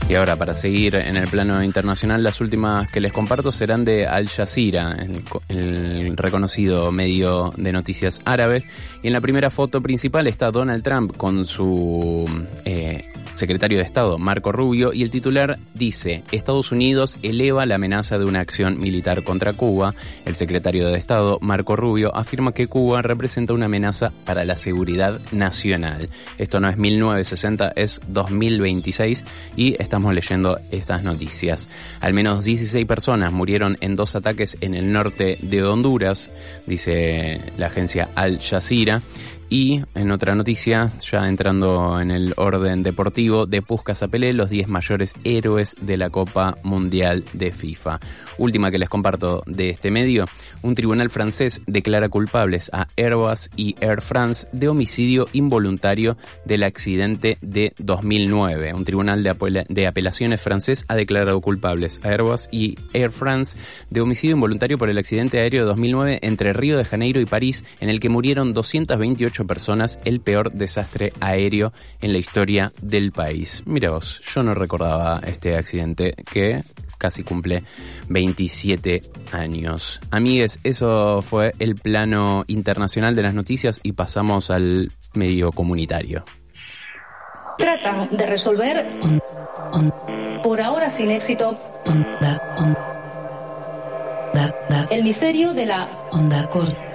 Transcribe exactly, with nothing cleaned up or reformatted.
Y ahora, para seguir en el plano internacional, las últimas que les comparto serán de Al Jazeera, el, el reconocido medio de noticias árabes. Y en la primera foto principal está Donald Trump con su eh, secretario de Estado, Marco Rubio, y el titular dice: Estados Unidos eleva la amenaza de una acción militar contra Cuba. El secretario de Estado, Marco Rubio, afirma que Cuba representa una amenaza para la seguridad nacional. Esto no es mil novecientos sesenta, es dos mil veintiséis y está Estamos leyendo estas noticias. Al menos dieciséis personas murieron en dos ataques en el norte de Honduras, dice la agencia Al Jazeera. Y en otra noticia, ya entrando en el orden deportivo, de Puskas a Pelé, los diez mayores héroes de la Copa Mundial de FIFA. Última que les comparto de este medio: un tribunal francés declara culpables a Airbus y Air France de homicidio involuntario del accidente de dos mil nueve. Un tribunal de, apela- de apelaciones francés ha declarado culpables a Airbus y Air France de homicidio involuntario por el accidente aéreo de dos mil nueve entre Río de Janeiro y París, en el que murieron doscientas veintiocho personas, el peor desastre aéreo en la historia del país. Mira vos, yo no recordaba este accidente que casi cumple veintisiete años. Amigues, eso fue el plano internacional de las noticias y pasamos al medio comunitario. Tratan de resolver, por ahora sin éxito, el misterio de la onda corta.